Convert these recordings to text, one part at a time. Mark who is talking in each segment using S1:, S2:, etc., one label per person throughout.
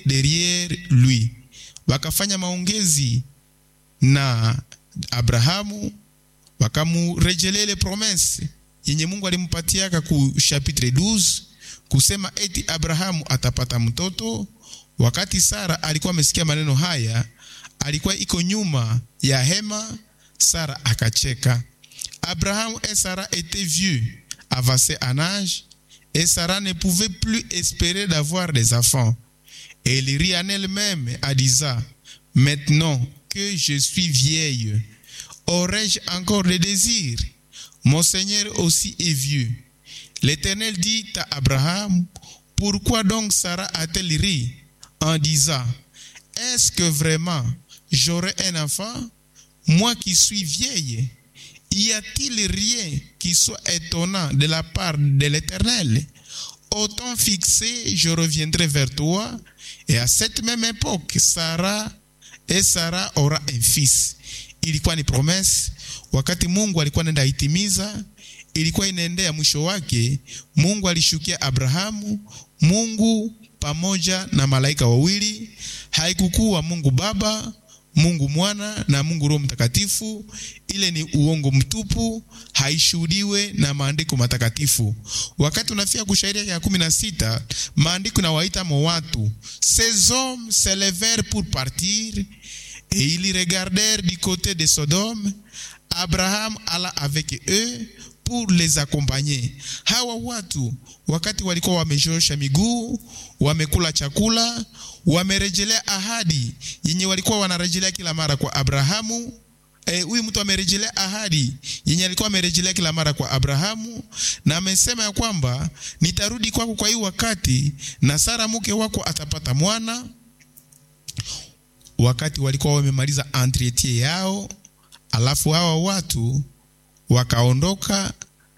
S1: derrière lui. Wakafanya maongezi na Abrahamu, wakamurejelea ile promesse yenye Mungu alimpatia ku chapitre 12 kusema eti Abrahamu atapata mtoto. Wakati Sara alikuwa amesikia maneno haya, alikuwa iko nyuma ya hema, Sara akacheka. Abraham et Sarah étaient vieux, avancés en âge, et Sarah ne pouvait plus espérer d'avoir des enfants. Et elle rit en elle-même en disant, maintenant que je suis vieille, aurais-je encore des désirs? Mon Seigneur aussi est vieux. L'Éternel dit à Abraham, pourquoi donc Sarah a-t-elle ri en disant, est-ce que vraiment j'aurai un enfant, moi qui suis vieille? Y a-t-il rien qui soit étonnant de la part de l'Éternel? Au temps fixé, je reviendrai vers toi, et à cette même époque, Sarah aura un fils. Ilikuwa ni promesse, wakati Mungu alikuwa anaenda itimiza, ilikuwa inaendea mwisho wake. Mungu alishukia Abrahamu, Mungu pamoja na malaika wawili. Haikukuwa Mungu Baba, Mungu Mwana na Mungu Roho Mtakatifu. Ile ni uongo mtupu, haishuhudiwe na maandiko matakatifu. Wakati unafika kushairi ya 16, maandiko na waita watu, ces hommes se levèrent pour partir et ils regardèrent du côté de Sodome. Abraham alla avec eux pour les accompagner. Hawa watu wakati walikuwa wamejosha miguu, wamekula chakula, wamerejelea ahadi yenye walikuwa wanarejelea kila mara kwa Abrahamu. Huyu mtu amerejelea ahadi yenye alikuwa amerejelea kila mara kwa Abrahamu, na amesema ya kwamba nitarudi kwako kwa hii wakati na Sara mke wako atapata mwana. Wakati walikuwa wamemaliza entretien yao, alafu hawa watu wakaondoka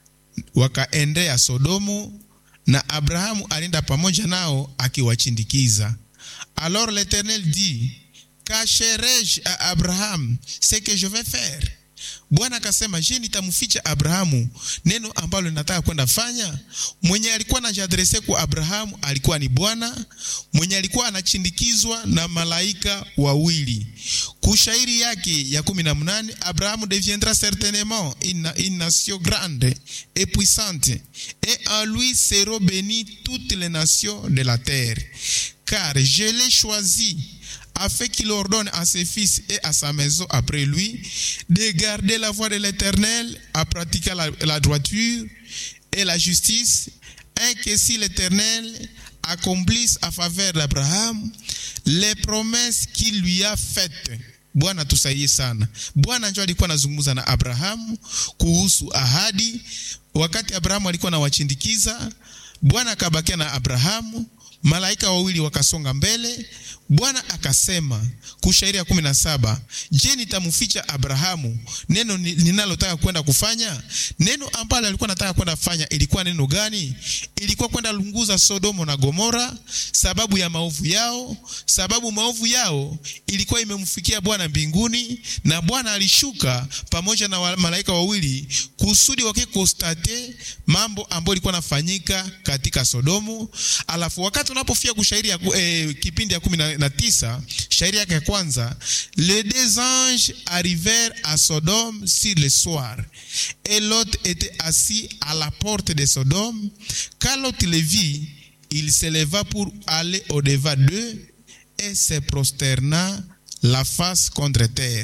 S1: wakaendea Sodomu, na Abrahamu alienda pamoja nao akiwachindikiza. Alors l'Éternel dit, cacherai-je à Abraham ce que je vais faire? Bwana akasema, je, nitamficha Abrahamu neno ambalo nataka kwenda fanya? Mwenye alikuwa anajiadrese kwa Abrahamu alikuwa ni Bwana, mwenye alikuwa anachindikizwa na malaika wawili. Kushairi yake ya 18, Abrahamu deviendra certainement une nation grande et puissante, et en lui seront bénies toutes les nations de la terre. Car je l'ai choisi afin qu'il ordonne à ses fils et à sa maison après lui de garder la voie de l'Éternel, à pratiquer la droiture et la justice, et que si l'Éternel accomplisse à faveur d'Abraham les promesses qu'il lui a faites. Bwana tusaidie sana. Bwana njoo alikuwa anazungumza na Abrahamu kuhusu ahadi. Wakati Abrahamu alikuwa anawachindikiza, Bwana akabakia na Abrahamu, malaika wawili wakasonga mbele. Bwana akasema kushairi ya 17, je, nitamficha Abrahamu neno ninalotaka kwenda kufanya? Neno ambalo alikuwa anataka kwenda kufanya ilikuwa neno gani? Ilikuwa kwenda lunguza Sodomo na Gomora, sababu ya maovu yao. Sababu maovu yao ilikuwa imemfikia Bwana mbinguni, na Bwana alishuka pamoja na malaika wawili kusudi wakikostate mambo ambayo ilikuwa nafanyika katika Sodomu. Alafu wakati unapofia kushairi ya kipindi ya 19, shairi yake ya kwanza, les deux anges arrivèrent à Sodome sur le soir, et Lot était assis à la porte de Sodome. Quand Lot le vit, il se leva pour aller au-devant d'eux et se prosterna la face contre terre.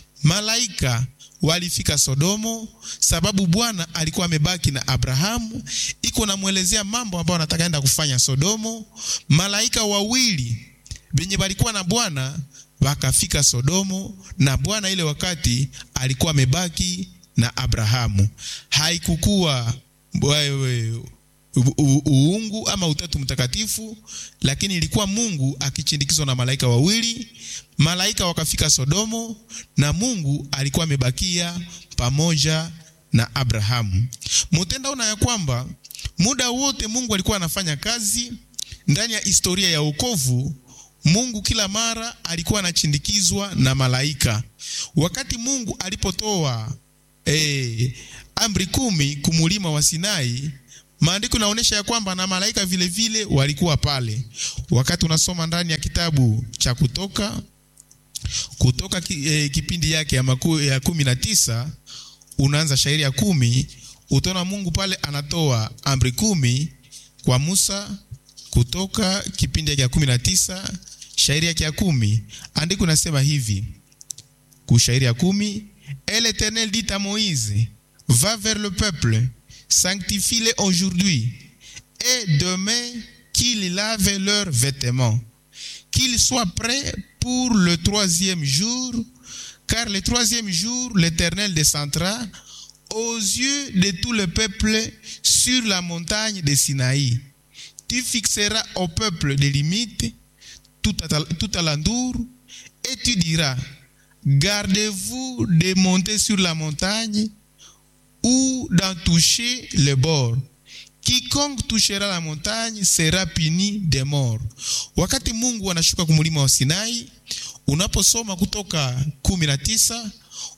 S1: Malaika walifika Sodomo sababu Bwana alikuwa amebaki na Abrahamu, iko namuelezea mambo ambayo anataka enda kufanya Sodomo. Malaika wawili benye walikuwa na Bwana wakafika Sodomo, na Bwana ile wakati alikuwa amebaki na Abrahamu. Haikukuwa uungu ama utatu mtakatifu, lakini ilikuwa Mungu akichindikizwa na malaika wawili. Malaika wakafika Sodomo na Mungu alikuwa amebakia pamoja na Abrahamu. Mutenda una ya kwamba muda wote Mungu alikuwa anafanya kazi ndani ya historia ya wokovu. Mungu kila mara alikuwa anachindikizwa na malaika. Wakati Mungu alipotoa amri 10 kumulima wa Sinai, maandiko naonesha ya kwamba na malaika vile vile walikuwa pale. Wakati unasoma ndani ya kitabu cha Kutoka kipindi yake ya 19, unaanza shairi ya 10, utaona Mungu pale anatoa amri 10 kwa Musa. Kutoka kipindi yake ya 19, shairi yake ya 10, andiko nasema hivi, kushairi ya 10: Et l'Éternel dit à Moïse, va vers le peuple, sanctifie-les aujourd'hui, et demain qu'ils lavent leurs vêtements, qu'ils soient prêts pour le 3e jour, car le 3e jour, l'Éternel descendra aux yeux de tout le peuple sur la montagne de Sinaï. Tu fixeras au peuple des limites tout alentour, et tu diras, gardez-vous de monter sur la montagne ou d'en toucher le bord. Quiconque touchera la montagne sera puni de mort. Wakati Mungu anashuka kumlima wa Sinai, unaposoma Kutoka 19,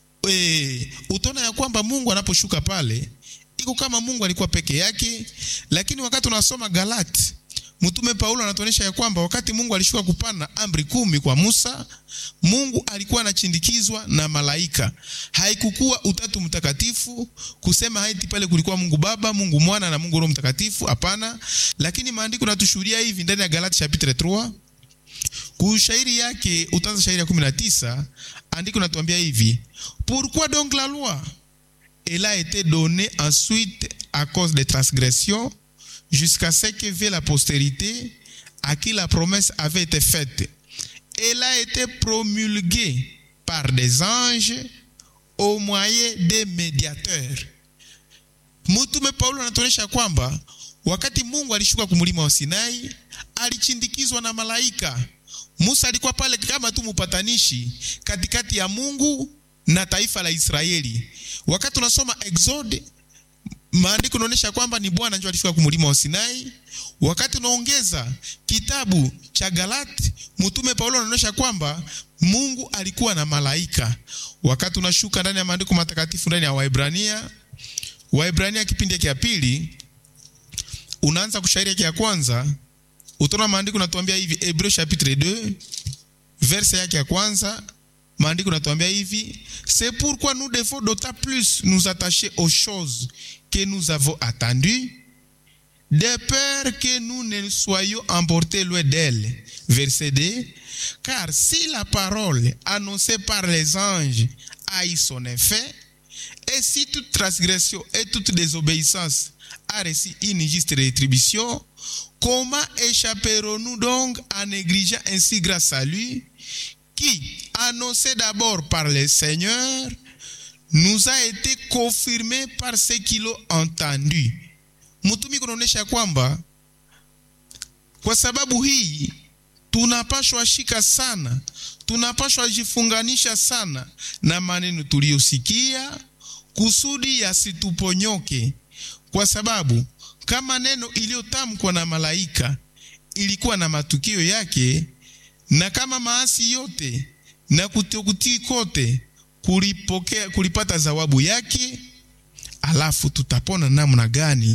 S1: utaona ya kwamba Mungu anaposhuka pale, iko kama Mungu alikuwa peke yake. Lakini wakati unasoma Galati, mtume Paulo anatuonyesha ya kwamba wakati Mungu alishuka kupana amri 10 kwa Musa, Mungu alikuwa anachindikizwa na malaika. Haikukuwa utatu mtakatifu kusema haiti pale kulikuwa Mungu Baba, Mungu Mwana na Mungu Roho Mtakatifu, hapana. Lakini maandiko yanatushhuhudia hivi ndani ya Galati chapitre 3, kushairi yake utaanza shairi ya 19, andiko natuambia hivi: Pourquoi donc la loi? Elle a été donnée ensuite à cause des transgressions, jusqu'à ce que vienne la postérité à qui la promesse avait été faite. Elle a été promulguée par des anges au moyen des médiateurs. Mtume Paulo anatuonyesha kwamba wakati Mungu alishuka kumlima wa Sinai, alichindikizwa na malaika. Musa alikuwa pale kama tu mpatanishi katikati ya Mungu na taifa la Israeli. Wakati tunasoma Exode, maandiko yanaonyesha kwamba ni Bwana ndiye alishuka kumlima wa Sinai. Wakati unaongeza kitabu cha Galati, mtume Paulo anaonyesha kwamba Mungu alikuwa na malaika. Wakati unashuka ndani ya maandiko matakatifu ndani ya Waebrania kipindi cha 2, unaanza kushairi yake ya kwanza, utaona maandiko yanatuambia hivi. Hébreux chapitre 2 verset yake ya kwanza, maandiko yanatuambia hivi: C'est pourquoi nous devons d'autant plus nous attacher aux choses que nous avons attendues, de peur que nous ne soyons emportés loin d'elle. Verset 2: Car si la parole annoncée par les anges a eu son effet, et si toute transgression et toute désobéissance a reçu une juste rétribution, comment échapperons-nous donc en négligeant ainsi grâce à lui, qui, annoncé d'abord par le Seigneur, nous a été confirmé par ceux qui l'ont entendu. Mutumi kunaonesha kwamba kwa sababu hii tunapashwa shika sana, tunapashwa jifunganisha sana na maneno tuliyosikia kusudi yasituponyoke. Kwa sababu kama neno iliyotamkwa na malaika ilikuwa na matukio yake, na kama maasi yote na kutokutii kote kulipata zawabu yake, alafu tutapona namna gani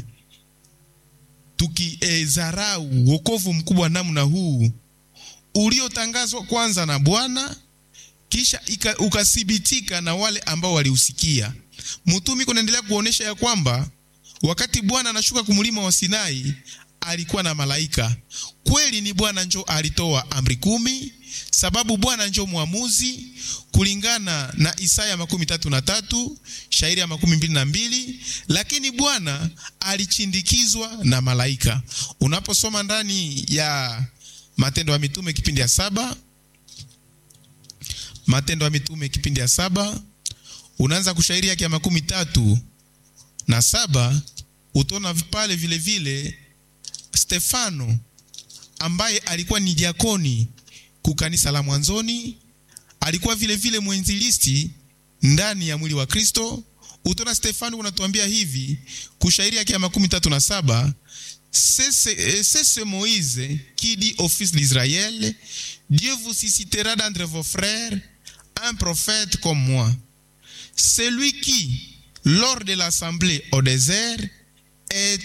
S1: tukizarau wokovu mkubwa namna huu uliotangazwa kwanza na Bwana kisha ukathibitika na wale ambao waliusikia. Mtume kunaendelea kuonesha ya kwamba wakati Bwana anashuka kumlima wa Sinai alikuwa na malaika. Kweli ni Bwana njoo alitoa amri 10, sababu Bwana njoo muamuzi kulingana na Isaya 33 shairi ya 22, lakini Bwana alichindikizwa na malaika. Unaposoma ndani ya Matendo ya Mitume kipindi ya 7, Matendo ya Mitume kipindi ya 7, unaanza kushairi yake ya 37, utaona pale vile vile Stefano ambaye alikuwa ni diakoni kukanisa la mwanzoni, alikuwa vile vile mwinjilisti ndani ya mwili wa Kristo. Utaona Stefano unatuambia hivi kushairi yake ya 37: C'est ce Moïse qui dit aux fils d'Israël, Dieu vous suscitera d'entre vos frères un prophète comme moi. Celui qui, lors de l'assemblée au désert, étant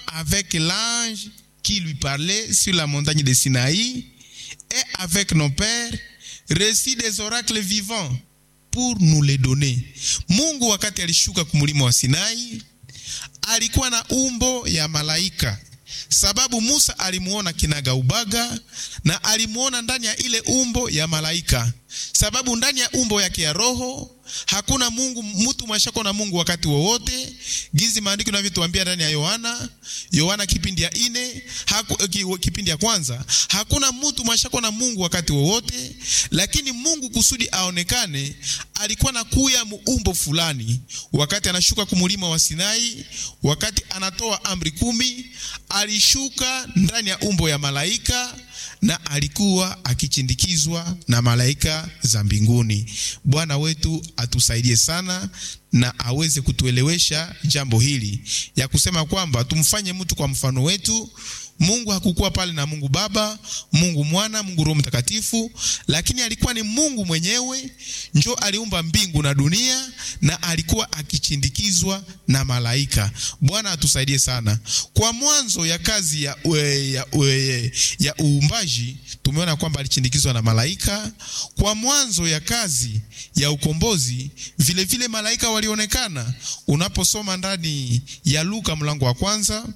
S1: avec l'ange qui lui parlait sur la montagne de Sinaï, et avec nos pères, récit des oracles vivants pour nous les donner. Mungu wakati alishuka kumulima wa Sinai, alikuwa na umbo ya malaika. Sababu Musa alimuona kinaga ubaga na alimuona ndani ya ile umbo ya malaika. Sababu ndani ya umbo yake ya roho hakuna Mungu, mtu mwashako na Mungu wakati wowote. Gizi maandiko yanavyotuambia ndani ya Yohana kipindi ya 4, kipindi ya kwanza, hakuna mtu mwashako na Mungu wakati wowote. Lakini Mungu kusudi aonekane, alikuwa na kuya muumbo fulani. Wakati anashuka kumulima wa Sinai, wakati anatoa amri 10, alishuka ndani ya umbo ya malaika na alikuwa akichindikizwa na malaika za mbinguni. Bwana wetu atusaidie sana na aweze kutuelewesha jambo hili ya kusema kwamba tumfanye mtu kwa mfano wetu. Mungu hakukuwa pale na Mungu Baba, Mungu Mwana, Mungu Roho Mtakatifu, lakini alikuwa ni Mungu mwenyewe, njo aliumba mbingu na dunia, na alikuwa akichindikizwa na malaika. Bwana atusaidie sana. Kwa mwanzo ya kazi ya uumbaji, tumeona kwamba alichindikizwa na malaika. Kwa mwanzo ya kazi ya ukombozi, vile vile malaika walionekana. Unaposoma ndani ya Luka mlango wa kwanza,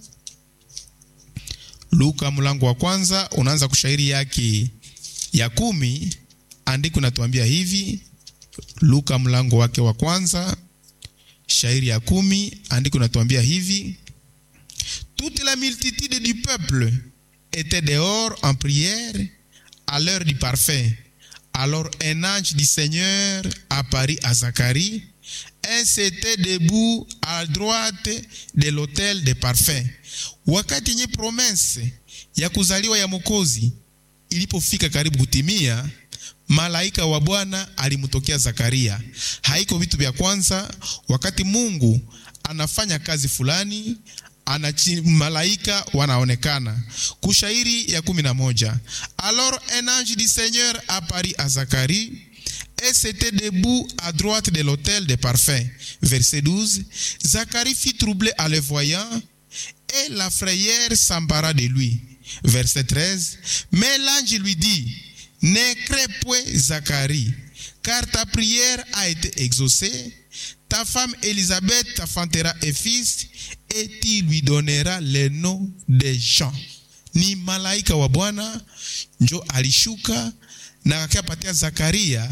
S1: unaanza kushairi yake ya 10, andiko natuambia hivi. Luka mlango wake wa kwanza, shairi ya 10, andiko natuambia hivi: toute la multitude du peuple était dehors en prière à l'heure du parfum. Alors un ange du Seigneur apparut à Zacharie, et s'était debout à droite de l'autel de parfum. Wakati nye promesse ya kuzaliwa ya Mwokozi ilipofika karibu kutimia, malaika wa Bwana alimtokea Zakaria. Haiko vitu vya kwanza, wakati Mungu anafanya kazi fulani, malaika wanaonekana. Kushairi ya 11: Alors un ange du Seigneur apparut à Zacharie, et s'était debout à droite de l'autel de parfum. Verset 12: Zacharie fut troublé en le voyant, et la frayeur s'empara de lui. Verset 13: Mais l'ange lui dit: Ne crains point, Zacharie, car ta prière a été exaucée. Ta femme Élisabeth t'enfantera un fils, et tu lui donneras le nom de Jean. Ni malaika wa Bwana njo alishuka na akapatia Zakaria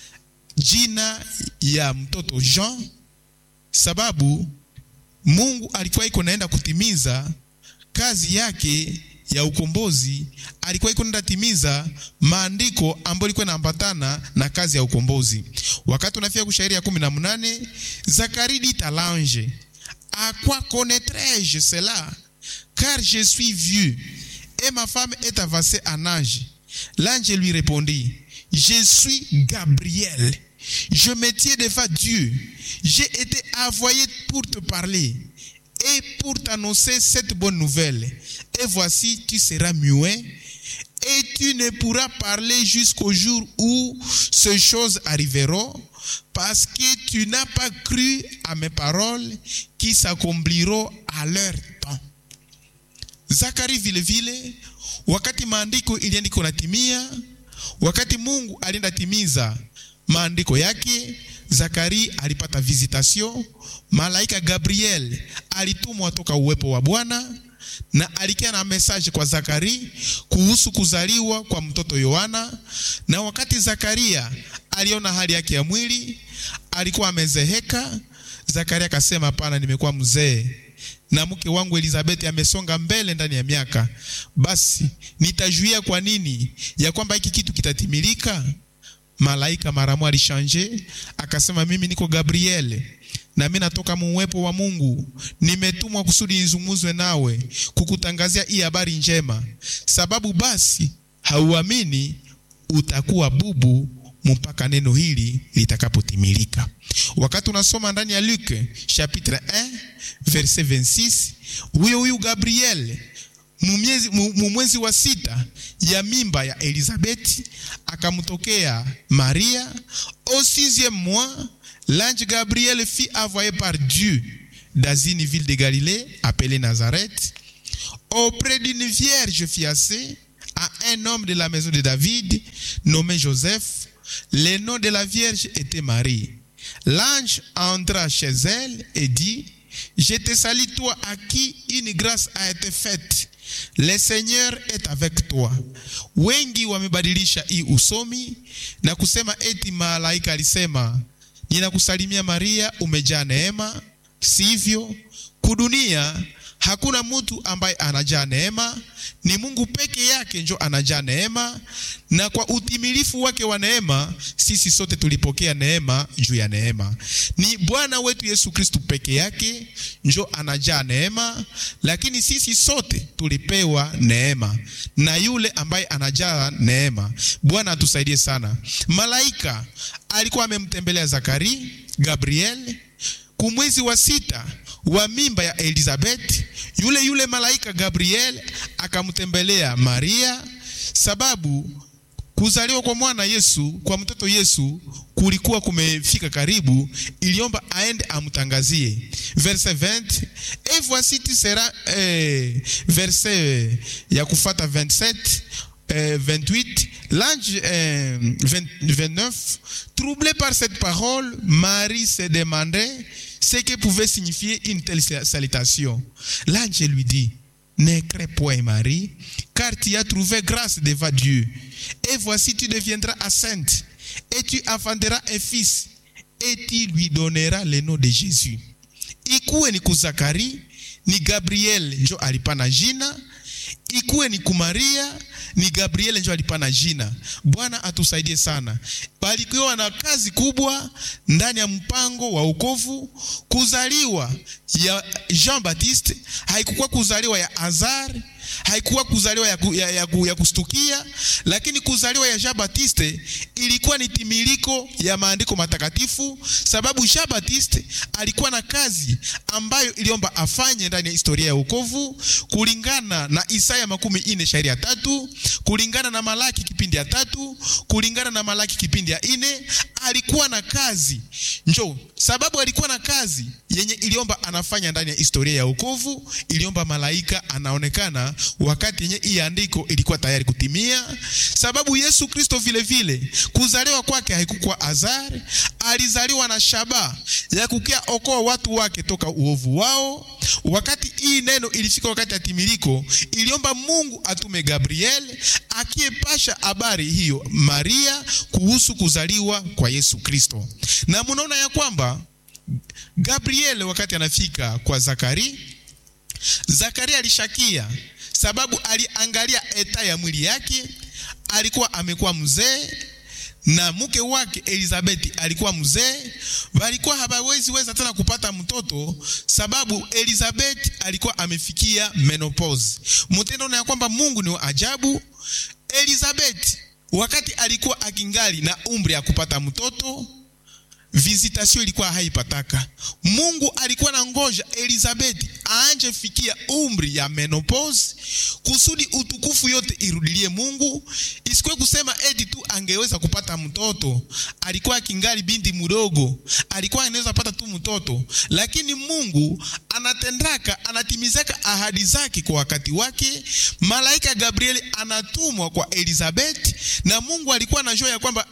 S1: jina ya mtoto Jean, sababu Mungu alikuwa iko naenda kutimiza kazi yake ya ukombozi. Alikuwa iko naenda timiza maandiko ambayo ilikuwa inaambatana na kazi ya ukombozi. Wakati unafika kushairi ya 18, Zacharie dit à l'ange: À quoi connaîtrai-je cela? Car je suis vieux et ma femme est avancée en âge. L'ange lui répondit: Je suis Gabriel. Je me tiens devant Dieu. J'ai été envoyé pour te parler et pour t'annoncer cette bonne nouvelle. Et voici, tu seras muet et tu ne pourras parler jusqu'au jour où ces choses arriveront, parce que tu n'as pas cru à mes paroles qui s'accompliront à leur temps. Zacharie vile vile, wakati maandiko iliandiko natimia, wakati Mungu alienda timiza maandiko yake, Zacharie alipata visitation. Malaika Gabriel alitumwa toka uwepo wa Bwana, na alikia na message kwa Zacharie kuhusu kuzaliwa kwa mtoto Yohana. Na wakati Zakaria aliona hali yake ya mwili, alikuwa amezeheka, Zakaria akasema, hapana, nimekuwa mzee na mke wangu Elizabeth amesonga mbele ndani ya miaka. Basi nitajuia kwa nini ya kwamba hiki kitu kitatimilika? Malaika maramu alishanje, akasema, mimi niko Gabriel na mimi natoka muwepo wa Mungu. Nimetumwa kusudi nizungumzwe nawe, kukutangazia hii habari njema. Sababu basi hauamini, utakuwa bubu mpaka neno hili litakapotimilika. Wakati unasoma ndani ya Luke chapitre 1 verset 26, huyo Gabriel mwezi wa 6 ya mimba ya Elizabeth akamtokea Maria. Au 6e mois, l'ange Gabriel fut envoyé par Dieu dans une ville de Galilée appelée Nazareth, auprès d'une vierge fiancée à un homme de la maison de David nommé Joseph. Le nom de la vierge était Marie. L'ange entra chez elle et dit: je te salue toi à qui une grâce a été faite. Le Seigneur est avec toi. Wengi wamebadilisha hii usomi na kusema eti malaika alisema ninakusalimia Maria, umejaa neema. Sivyo, kudunia hakuna mtu ambaye anajaa neema, ni Mungu peke yake njo anajaa neema, na kwa utimilifu wake wa neema sisi sote tulipokea neema juu ya neema. Ni Bwana wetu Yesu Kristo peke yake njo anajaa neema, lakini sisi sote tulipewa neema na yule ambaye anajaa neema. Bwana atusaidie sana. Malaika alikuwa amemtembelea Zakari, Gabriel, kumwezi wa 6 wa mimba ya Elizabeth. Yule malaika Gabriel akamtembelea Maria, sababu kuzaliwa kwa mwana Yesu, kwa mtoto Yesu kulikuwa kumefika karibu, iliomba aende amtangazie. Verset 20, et voici tu seras, verset ya kufata 27, 28, l'ange 29, troublé par cette parole, Marie se demandait ce que pouvait signifier une telle salutation. L'ange lui dit: ne crains point Marie, car tu as trouvé grâce devant Dieu. Et voici tu deviendras enceinte, et tu enfanteras un fils, et tu lui donneras le nom de Jésus. Ikuwe ni kuzakari, ni Gabriel njo alipana jina. Ikuwe ni kumaria, ni Gabriel njo alipana jina. Bwana atusaidie sana. Balikuwa na kazi kubwa ndani ya mpango wa wokovu. Kuzaliwa ya Jean Baptiste haikuwa kuzaliwa ya Azar, haikuwa kuzaliwa ya kustukia, lakini kuzaliwa ya Jean Baptiste ilikuwa ni timiliko ya maandiko matakatifu, sababu Jean Baptiste alikuwa na kazi ambayo iliomba afanye ndani ya historia ya wokovu, kulingana na Isaya 40:3, kulingana na Malaki kipindi ya 3, kulingana na Malaki kipindi ya 4. Alikuwa na kazi njo, sababu alikuwa na kazi yenye iliomba anafanya ndani ya historia ya wokovu, iliomba malaika anaonekana wakati yenye hii andiko ilikuwa tayari kutimia. Sababu Yesu Kristo vile vile kuzaliwa kwake haikuwa Azar, alizaliwa na shaba ya kukia okoa watu wake toka uovu wao. Wakati hii neno ilifika wakati ya timiliko, iliomba Mungu atume Gabriel akiepasha habari hiyo Maria kuhusu kuzaliwa kwa Yesu Kristo. Na munaona ya kwamba Gabriel wakati anafika kwa Zakari, Zakari alishakia, sababu aliangalia eta ya mwili yake, alikuwa amekuwa mzee, na mke wake Elizabeth alikuwa mzee. Walikuwa hawawezi tena kupata mtoto, sababu Elizabeth alikuwa amefikia menopause. Mtendo na ya kwamba Mungu ni wa ajabu. Elizabeth wakati alikuwa akingali na umri ya kupata mtoto, visitation ilikuwa haipataka. Mungu alikuwa na ngoja Elizabeth aanje fikia umri ya menopause, kusudi utukufu yote irudilie Mungu. Isikuwe kusema eti tu angeweza kupata mtoto, alikuwa kingali binti mdogo, alikuwa anaweza pata tu mtoto, lakini Mungu anatendaka, anatimizaka ahadi zake kwa wakati wake. Malaika Gabriel anatumwa kwa Elizabeth, na Mungu alikuwa anajua ya kwamba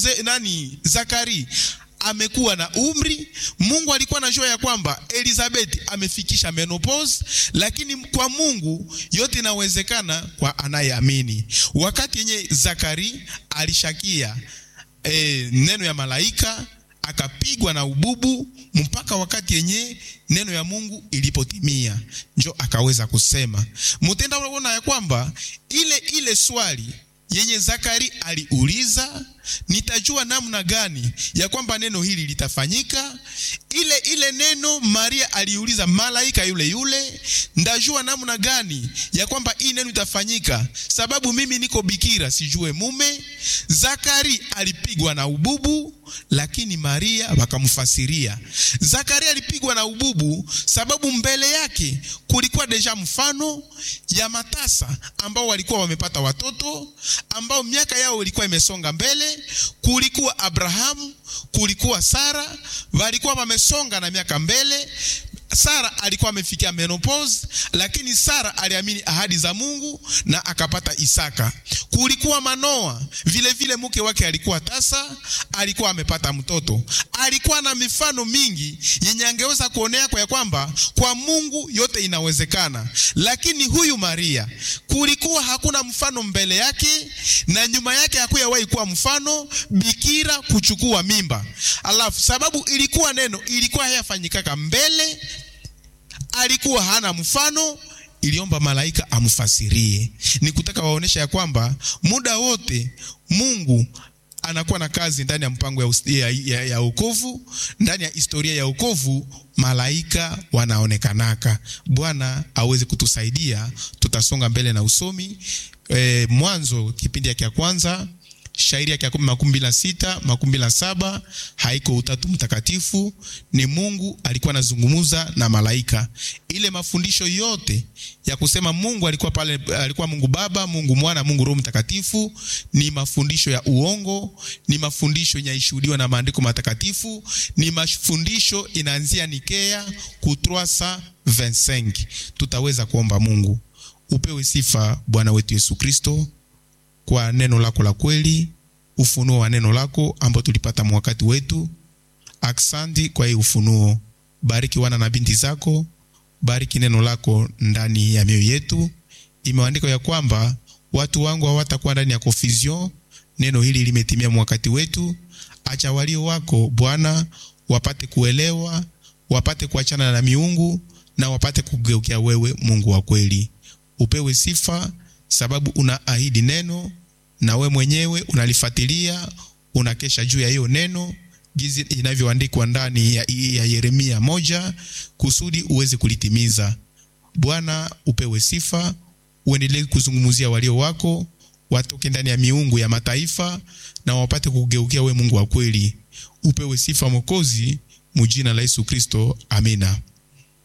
S1: Zakari amekuwa na umri. Mungu alikuwa anajua ya kwamba Elizabeth amefikisha menopause, lakini kwa Mungu yote inawezekana kwa anayeamini. Wakati yenye Zakari alishakia neno ya malaika, akapigwa na ububu mpaka wakati yenye neno ya Mungu ilipotimia, njo akaweza kusema. Mtenda unaona ya kwamba ile swali yenye Zakari aliuliza, nitajua namna gani ya kwamba neno hili litafanyika. Ile neno Maria aliuliza malaika yule, ndajua namna gani ya kwamba hii neno itafanyika, sababu mimi niko bikira, sijue mume. Zakari alipigwa na ububu, lakini Maria wakamfasiria. Zakari alipigwa na ububu sababu mbele yake kulikuwa deja mfano ya matasa ambao walikuwa wamepata watoto, ambao miaka yao ilikuwa imesonga mbele. Kulikuwa Abrahamu, kulikuwa Sara, walikuwa wamesonga na miaka mbele. Sara alikuwa amefikia menopause, lakini Sara aliamini ahadi za Mungu na akapata Isaka. Kulikuwa Manoa, vile vile mke wake alikuwa tasa, alikuwa amepata mtoto. Alikuwa na mifano mingi yenye angeweza kuonea kwa ya kwamba kwa Mungu yote inawezekana. Lakini huyu Maria, kulikuwa hakuna mfano mbele yake na nyuma yake hakuyawahi kuwa mfano bikira kuchukua mimba. Alafu sababu ilikuwa neno ilikuwa hayafanyikaka mbele, alikuwa hana mfano, iliomba malaika amfasirie. Ni kutaka waonesha ya kwamba muda wote Mungu anakuwa na kazi ndani ya mpango ya wokovu, ndani ya historia ya wokovu, malaika wanaonekanaka. Bwana aweze kutusaidia. Tutasonga mbele na usomi. Mwanzo kipindi ya kwanza, shairi ya 26, 27, haiko utatu mtakatifu, ni Mungu alikuwa anazungumza na malaika. Ile mafundisho yote ya kusema Mungu alikuwa pale, alikuwa Mungu Baba, Mungu Mwana, Mungu Roho Mtakatifu, ni mafundisho ya uongo, ni mafundisho yanayoshuhudiwa na maandiko matakatifu, ni mafundisho inaanzia Nikea ku 325. Tutaweza kuomba Mungu. Upewe sifa Bwana wetu Yesu Kristo kwa neno lako la kweli, ufunuo wa neno lako ambao tulipata mwakati wetu. Asante kwa hii ufunuo. Bariki wana na binti zako, bariki neno lako ndani ya mioyo yetu. Imeandikwa ya kwamba watu wangu hawatakuwa ndani ya confusion. Neno hili limetimia mwakati wetu. Acha walio wako Bwana wapate kuelewa, wapate kuachana na miungu na wapate kugeukia wewe Mungu wa kweli. Upewe sifa sababu unaahidi neno na we mwenyewe unalifuatilia, unakesha juu ya hiyo neno jinsi inavyoandikwa ndani ya Yeremia 1 kusudi uweze kulitimiza. Bwana upewe sifa. Uendelee kuzungumzia walio wako, watoke ndani ya miungu ya mataifa na wapate kugeukia we Mungu wa kweli. Upewe sifa Mwokozi, mjina la Yesu Kristo. Amina.